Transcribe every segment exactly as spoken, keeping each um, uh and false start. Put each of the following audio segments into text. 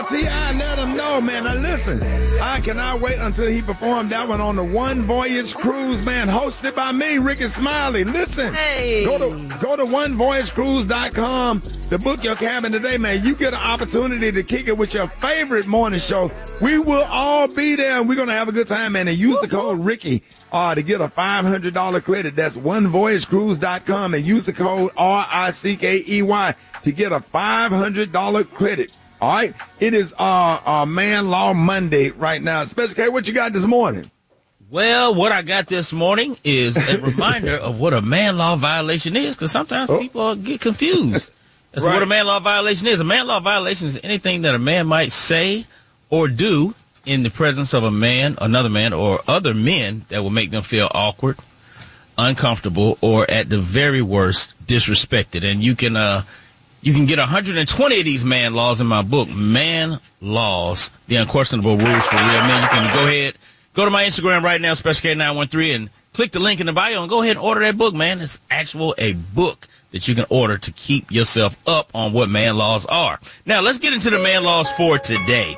T I, let him know, man. Now listen, I cannot wait until he performed that one on the One Voyage Cruise, man, hosted by me, Ricky Smiley. Listen, hey. go to go to one voyage cruise dot com to book your cabin today, man. You get an opportunity to kick it with your favorite morning show. We will all be there, and we're going to have a good time, man. And use the code Ricky uh, to get a five hundred dollars credit. That's one voyage cruise dot com, and use the code R I C K E Y to get a five hundred dollars credit. All right? It is uh, uh, Man Law Monday right now. Special K, what you got this morning? Well, what I got this morning is a reminder of what a man law violation is, because sometimes oh. people get confused. That's right. What a man law violation is. A man law violation is anything that a man might say or do in the presence of a man, another man, or other men that will make them feel awkward, uncomfortable, or at the very worst, disrespected. And you can uh, you can get one hundred twenty of these man laws in my book, Man Laws, The Unquestionable Rules for Real Men. You can go ahead, go to my Instagram right now, Special K nine one three, and click the link in the bio and go ahead and order that book, man. It's actual a book that you can order to keep yourself up on what man laws are. Now, let's get into the man laws for today.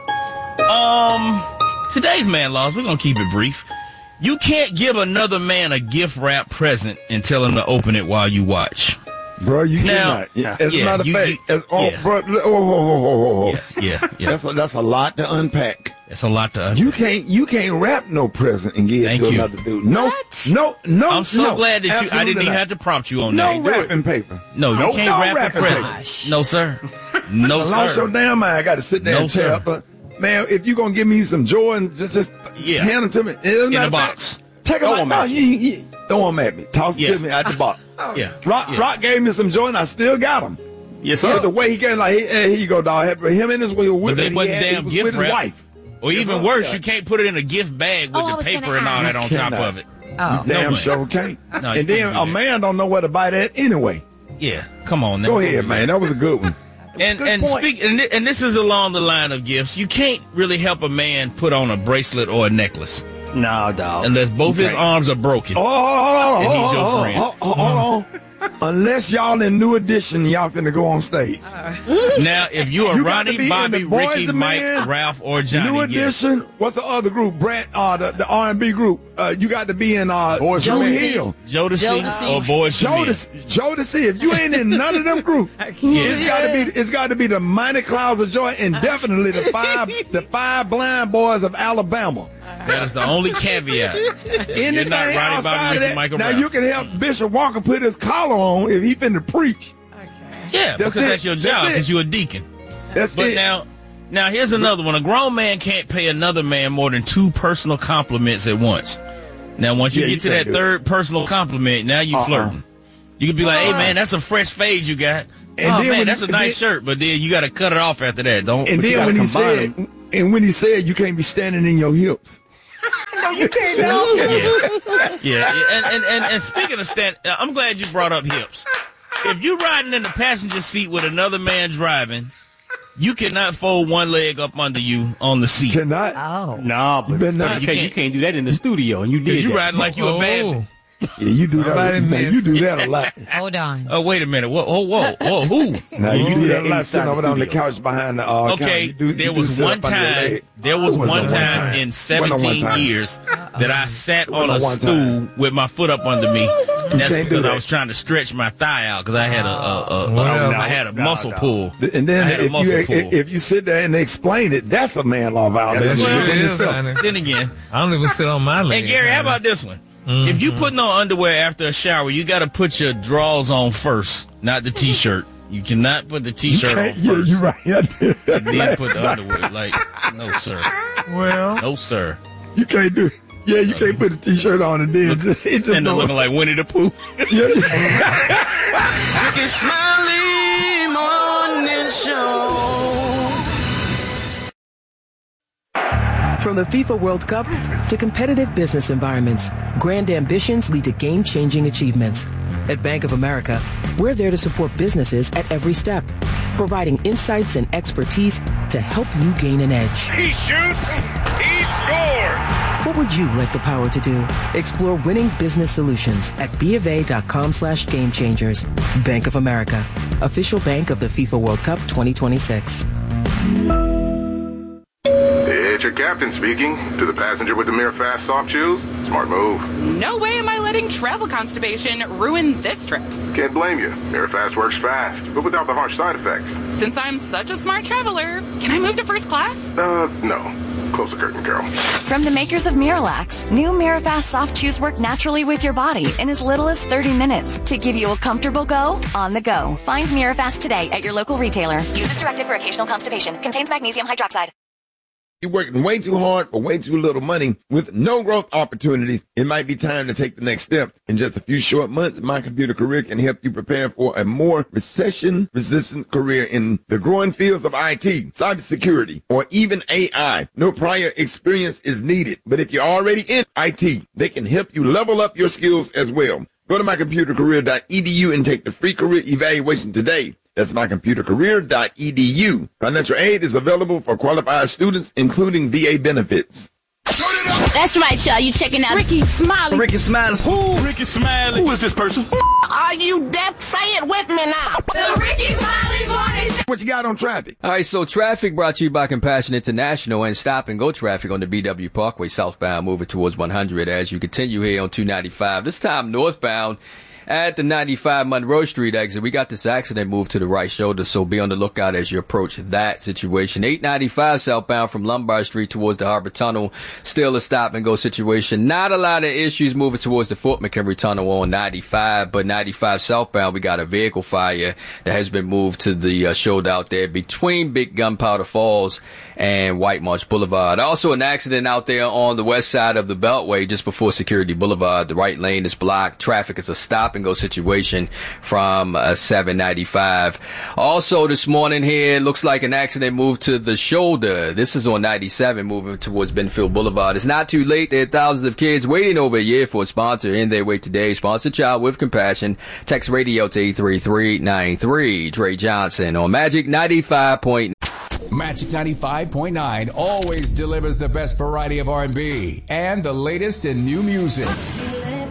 Um, today's man laws, we're going to keep it brief. You can't give another man a gift wrap present and tell him to open it while you watch. Bro, you now, cannot. Yeah, as yeah, a matter of you, fact, you, as, oh, yeah. bro, oh, oh, oh, oh, oh. Yeah, yeah, yeah. That's a, that's a lot to unpack. That's a lot to unpack. You can't you can't wrap no present and give Thank it to you. another dude. No, What? no, no. I'm so no, glad that you, I absolutely didn't even not. have to prompt you on No that. wrapping paper. No, you no, can't no wrap a wrapping present. paper. No, sir. No, I lost sir. your damn mind. I got to sit there No, and sir. tell. But man, if you gonna give me some Jordans, just just Yeah. hand them to me. It In a box. Take Throw them 'em out. at No, you. you, you, throw them at me. Toss Yeah. them to me at the box. Yeah. Rock, yeah. Rock gave me some Jordans. I still got them. Yes, So sir. the way he gave, like, hey, hey, here you go, dog. Him and his wheel with But they it. wasn't He, had, he damn was gift with his wrap. wife. Or even Yeah. worse, you can't put it in a gift bag with Oh, I the was paper gonna and all that ask. on top Cannot. of it. Oh. Damn No way. sure can't. No, you And then can't do a that. man don't know where to buy that anyway. Yeah, come on now. Go ahead, man. That was a good one. And Good and point. speak and, thi- and this is along the line of gifts. You can't really help a man put on a bracelet or a necklace No, dog. unless both his can't. arms are broken. Oh, hold on, And hold he's on, your hold on, friend. hold on, hold on. Unless y'all in New Edition, y'all finna go on stage. Now, if you are You got to Ronnie, be in Bobby, the Boys Ricky, to Mike, Men, Ralph, or Johnny, New yes. Edition. What's the other group? Brett, uh, the, the R and B group. Uh, you got to be in uh, Boys to Drew Men. Hill. Jodeci, Jodeci. or Boys to Men. Jodeci, Jodeci. If you ain't in none of them groups, it's got to be. It's got to be the Mighty Clouds of Joy, and definitely the five, the five blind boys of Alabama. That is the only caveat. Anything You're not Ronnie, outside Bobby, of Ricky, that, Michael, now Ralph. you can help Bishop Walker put his collar on if he finna preach. Yeah, That's because it. that's your That's job, it. because you're a deacon. That's But it. now, now here's another one. A grown man can't pay another man more than two personal compliments at once. Now, once you Yeah, get you to can't that do it. third personal compliment, now you Uh-uh. flirting. You could be like, "Hey, man, that's a fresh fade you got. And oh then man, when- that's a nice then- shirt." But then you got to cut it off after that. Don't. and but you then gotta when he combine said, and when he said, you can't be standing in your hips. No, you can't. No. yeah, yeah. And, and and and speaking of stand, I'm glad you brought up hips. If you're riding in the passenger seat with another man driving, you cannot fold one leg up under you on the seat. Cannot. Oh. No, but better not. you, can't, you can't do that in the studio, and you did You that. riding like you a bad. Oh, Yeah, you do that. Somebody Man, you do that a lot. Hold on. Oh, wait a minute. Whoa, whoa, whoa, whoa. Who? Now you do that a lot inside sitting the over there on the studio. couch behind the uh, counter. Okay, You do- you there do was sit one up under your time. leg. There was It wasn't one no time in Wasn't no one seventeen time. years that I sat wasn't on a no one stool time. with my foot up under me, and that's can't do because I that. was trying to stretch my thigh out because I had a, a, a, a Well, I had a no, muscle no. pull. And then I had a if muscle you pull. if, if you sit there and explain it, that's a man law violation that's Well, what within it is, itself. honey. Then again, I don't even sit on my leg. and Gary, how honey. about this one? If you putting on underwear after a shower, you got to put your drawers on first, not the t-shirt. You cannot put the t-shirt on Okay, yeah, first. you're right. I did that And then last put the night. underwear. Like, no, sir. Well, No, sir. You can't do. Yeah, you can't put the t-shirt on and then just, it just And they're don't- looking like Winnie the Pooh. Yeah, yeah. Ricky Smiley Morning Show. From the FIFA World Cup to competitive business environments, grand ambitions lead to game-changing achievements. At Bank of America, we're there to support businesses at every step, providing insights and expertise to help you gain an edge. He shoots, he scores. What would you like the power to do? Explore winning business solutions at BofA.com slash game changers. Bank of America, official bank of the FIFA World Cup twenty twenty-six. Richard Captain speaking. To the passenger with the Mirror Fast soft chews, smart move. No way am I letting travel constipation ruin this trip. Can't blame you. Mirror Fast works fast, but without the harsh side effects. Since I'm such a smart traveler, can I move to first class? Uh, no. Close the curtain, Carol. From the makers of Miralax, new Mirafast soft chews work naturally with your body in as little as thirty minutes to give you a comfortable go on the go. Find Mirafast today at your local retailer. Use as directed for occasional constipation. Contains magnesium hydroxide. You're working way too hard for way too little money with no growth opportunities. It might be time to take the next step. In just a few short months, My Computer Career can help you prepare for a more recession-resistant career in the growing fields of I T, cybersecurity, or even A I. No prior experience is needed, but if you're already in I T, they can help you level up your skills as well. Go to my computer career dot e d u and take the free career evaluation today. That's my computer career dot e d u. Financial aid is available for qualified students, including V A benefits. That's right, y'all. You checking out Ricky Smiley. Ricky Smiley. Who? Ricky Smiley. Who is this person? Are you deaf? Say it with me now. the Ricky Smiley Morning Show. What you got on traffic? All right, so traffic brought to you by Compassion International and stop and go traffic on the B W Parkway southbound moving towards one hundred as you continue here on two ninety-five. This time northbound at the ninety-five Monroe Street exit. We got this accident moved to the right shoulder, so be on the lookout as you approach that situation. eight ninety-five southbound from Lombard Street towards the Harbor Tunnel. Still a stop and go situation. Not a lot of issues moving towards the Fort McHenry Tunnel on ninety-five, but ninety-five southbound, we got a vehicle fire that has been moved to the uh, shoulder out there between Big Gunpowder Falls and White Marsh Boulevard. Also an accident out there on the west side of the Beltway just before Security Boulevard. The right lane is blocked. Traffic is a stop and go situation from uh, seven ninety-five. Also this morning here, looks like an accident moved to the shoulder. This is on ninety-seven moving towards Benfield Boulevard. It's not too late. There are thousands of kids waiting over a year for a sponsor in their way today. Sponsor child with compassion. Text radio to eight three three nine three. Dre Johnson on Magic ninety-five point nine. Magic ninety-five point nine always delivers the best variety of R and B and the latest in new music.